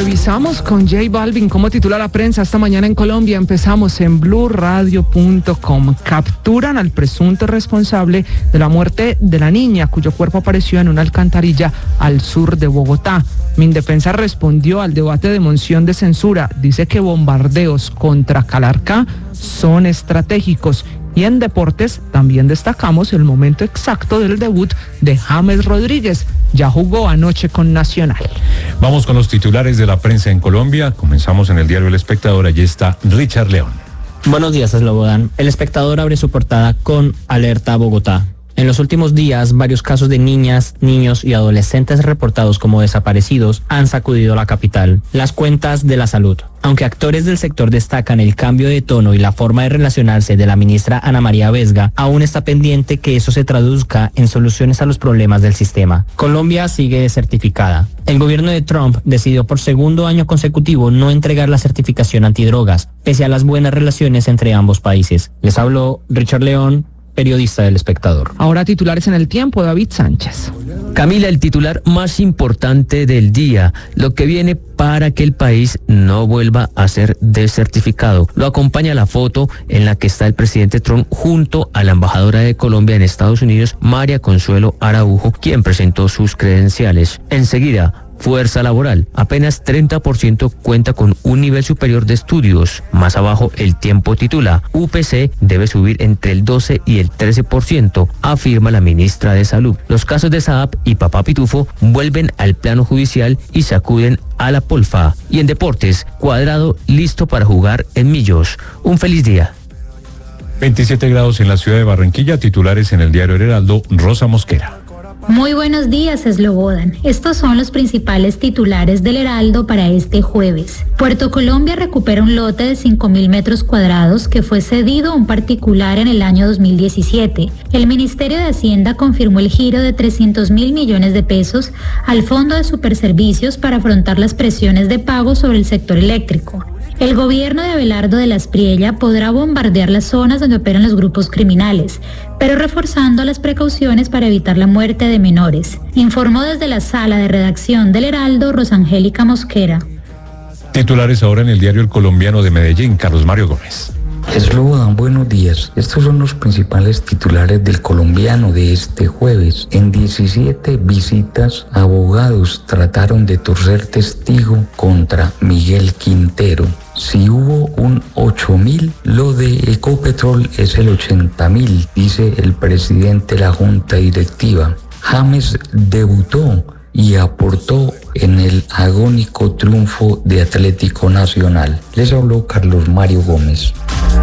Revisamos con J Balvin cómo titula la prensa esta mañana en Colombia. Empezamos en blurradio.com. Capturan al presunto responsable de la muerte de la niña cuyo cuerpo apareció en una alcantarilla al sur de Bogotá. Mindefensa respondió al debate de moción de censura. Dice que bombardeos contra Calarcá son estratégicos. Y en deportes también destacamos el momento exacto del debut de James Rodríguez. Ya jugó anoche con Nacional. Vamos con los titulares de la prensa en Colombia. Comenzamos en el diario El Espectador. Allí está Richard León. Buenos días, Slobodan. El Espectador abre su portada con Alerta Bogotá. En los últimos días, varios casos de niñas, niños y adolescentes reportados como desaparecidos han sacudido la capital. Las cuentas de la salud. Aunque actores del sector destacan el cambio de tono y la forma de relacionarse de la ministra Ana María Vesga, aún está pendiente que eso se traduzca en soluciones a los problemas del sistema. Colombia sigue desertificada. El gobierno de Trump decidió por segundo año consecutivo no entregar la certificación antidrogas, pese a las buenas relaciones entre ambos países. Les habló Richard León, periodista del Espectador. Ahora titulares en El Tiempo, David Sánchez. Camila, el titular más importante del día, lo que viene para que el país no vuelva a ser desertificado. Lo acompaña la foto en la que está el presidente Trump junto a la embajadora de Colombia en Estados Unidos, María Consuelo Araujo, quien presentó sus credenciales. Enseguida, fuerza laboral. Apenas 30% cuenta con un nivel superior de estudios. Más abajo, El Tiempo titula: UPC debe subir entre el 12 y el 13%, afirma la ministra de Salud. Los casos de Saab y Papá Pitufo vuelven al plano judicial y sacuden a la Polfa. Y en deportes, Cuadrado listo para jugar en Millos. Un feliz día. 27 grados en la ciudad de Barranquilla. Titulares en el diario El Heraldo, Rosa Mosquera. Muy buenos días, Slobodan. Estos son los principales titulares del Heraldo para este jueves. Puerto Colombia recupera un lote de 5.000 metros cuadrados que fue cedido a un particular en el año 2017. El Ministerio de Hacienda confirmó el giro de 300.000 millones de pesos al Fondo de Superservicios para afrontar las presiones de pago sobre el sector eléctrico. El gobierno de Abelardo de la Espriella podrá bombardear las zonas donde operan los grupos criminales, pero reforzando las precauciones para evitar la muerte de menores. Informó desde la sala de redacción del Heraldo Rosangélica Mosquera. Titulares ahora en el diario El Colombiano de Medellín, Carlos Mario Gómez. Slobodan, buenos días. Estos son los principales titulares del Colombiano de este jueves. En 17 visitas, abogados trataron de torcer testigo contra Miguel Quintero. Si hubo un 8.000, lo de Ecopetrol es el 80.000, dice el presidente de la Junta Directiva. James debutó y aportó en el agónico triunfo de Atlético Nacional. Les habló Carlos Mario Gómez.